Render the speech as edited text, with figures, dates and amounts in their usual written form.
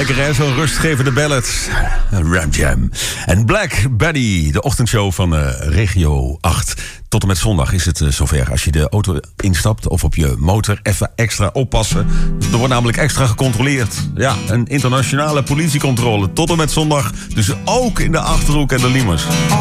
Lekker hè, zo'n rustgevende ballad. Ram Jam. En Black Betty, de ochtendshow van Regio 8. Tot en met zondag is het zover. Als je de auto instapt of op je motor, even extra oppassen. Er wordt namelijk extra gecontroleerd. Ja, een internationale politiecontrole. Tot en met zondag. Dus ook in de Achterhoek en de Liemers.